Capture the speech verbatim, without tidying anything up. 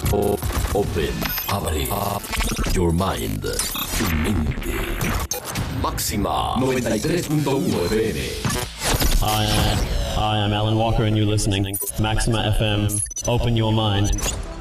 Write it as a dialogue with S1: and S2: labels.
S1: O- Open. Abre. Up your mind. Tu mente. Máxima noventa y tres punto uno F M.
S2: Hi, uh, hi, I'm Alan Walker and you're listening. Maxima F M. Open your mind.